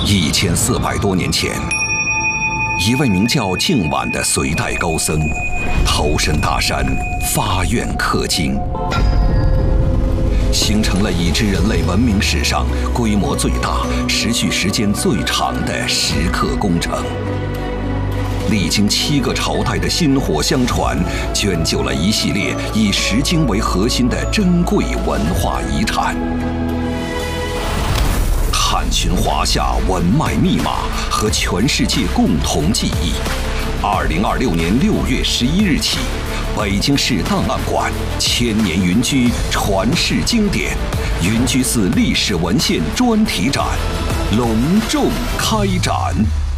1400多年前，一位名叫净晚的隋代高僧，投身大山，发愿刻经，形成了已知人类文明史上规模最大、持续时间最长的石刻工程。历经7个朝代的薪火相传，卷就了一系列以石经为核心的珍贵文化遗产。探寻华夏文脉密码和全世界共同记忆。2026年6月11日起，北京市档案馆千年云居传世经典云居寺历史文献专题展隆重开展。